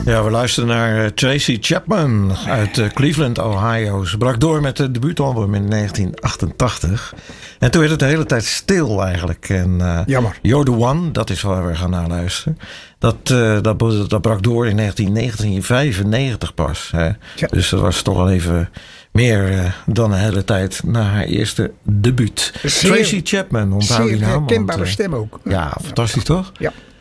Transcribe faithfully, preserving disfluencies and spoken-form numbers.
Ja, we luisteren naar uh, Tracy Chapman uit uh, Cleveland, Ohio. Ze brak door met het debuutalbum in negentien achtentachtig. En toen werd het de hele tijd stil eigenlijk. En uh, Jammer. You're the One, dat is waar we gaan naar luisteren. Dat, uh, dat, dat brak door in negentien vijfennegentig pas. Hè? Ja. Dus dat was toch al even meer uh, dan een hele tijd na haar eerste debuut. Zeer, Tracy Chapman, onthoud die naam. Zeer herkenbare want, uh, stem ook. Ja, fantastisch toch? Ja.